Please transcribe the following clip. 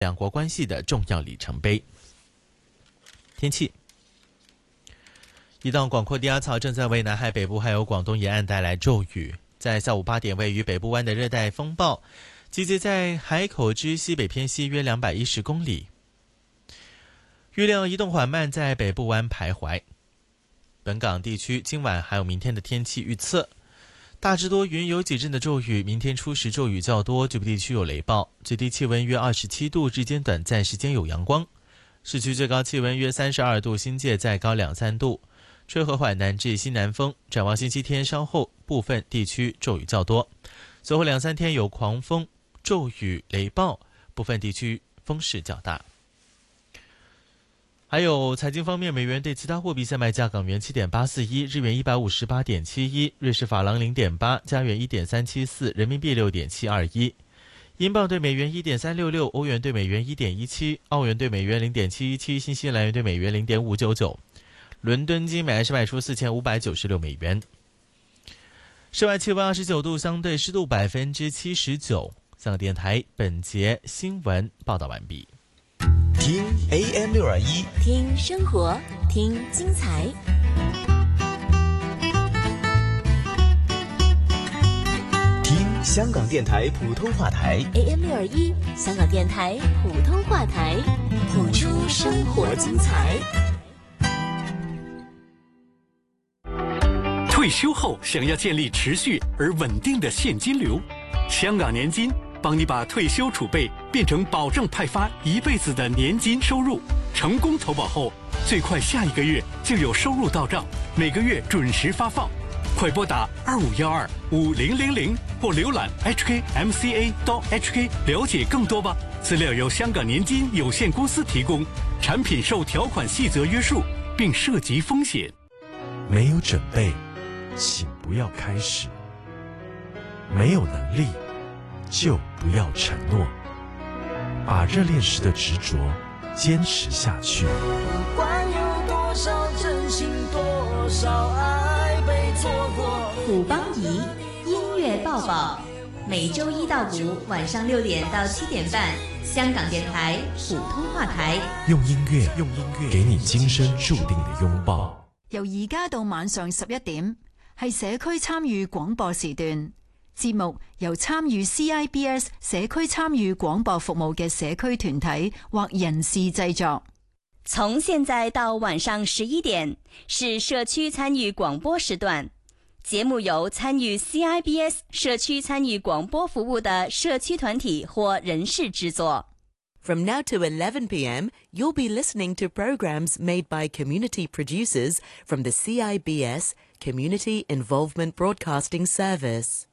两国关系的重要里程碑。天气，一道广阔低压槽正在为南海北部还有广东沿岸带来骤雨。在下午8点，位于北部湾的热带风暴集结在海口之西北偏西约210公里，预料移动缓慢，在北部湾徘徊。本港地区今晚还有明天的天气预测，大致多云，有几阵的骤雨，明天初时骤雨较多，局部地区有雷暴，最低气温约27度，日间短暂时间有阳光，市区最高气温约32度，新界再高2-3度，吹和缓南至西南风。展望星期天稍后部分地区骤雨较多，随后2-3天有狂风、骤雨、雷暴，部分地区风势较大。还有财经方面，美元对其他货币现卖价：港元7.841，日元150.8.71，瑞士法郎0.8，加元1.374，人民币6.721，英镑对美元1.366，欧元对美元1.17，澳元对美元0.717，新西兰元对美元0.599。伦敦金每安士卖出4596美元。室外气温29度，相对湿度79%。香港电台本节新闻报道完毕。 听 AM621， 听生活，听精彩。 听香港电台普通话台 AM621，香港电台普通话台，谱出生活精彩。 退休后想要建立持续而稳定的现金流，香港年金帮你把退休储备变成保证派发一辈子的年金收入。成功投保后，最快下一个月就有收入到账，每个月准时发放。快拨打2512-5000或浏览 hkmca.hk 了解更多吧。资料由香港年金有限公司提供，产品受条款细则约束，并涉及风险。 没有准备，请不要开始；没有能力，就不要承诺。把热恋时的执着坚持下去。 不管有多少真心，多少爱被错过。 虎邦仪音乐抱抱，每周1到5晚上6点到7点半，香港電台普通話台， 用音樂給你今生注定的擁抱。 由而家到晚上11點，係社區參與廣播時段。節目由參與 CIBS 社區參與廣播服務嘅社區團體或人士製作。 從現在到晚上11點，是社區參與廣播時段。節目由參與 CIBS 社區參與廣播服務的社區團體或人士製作。 From now to 11 p.m., you'll be listening to programs made by community producers from the CIBS Community Involvement Broadcasting Service.